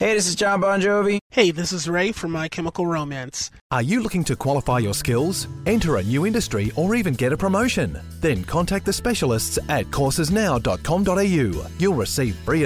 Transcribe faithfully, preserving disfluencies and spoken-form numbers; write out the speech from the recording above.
Hey, this is John Bon Jovi. Hey, this is Ray from My Chemical Romance. Are you looking to qualify your skills, enter a new industry, or even get a promotion? Then contact the specialists at courses now dot com dot a u. You'll receive free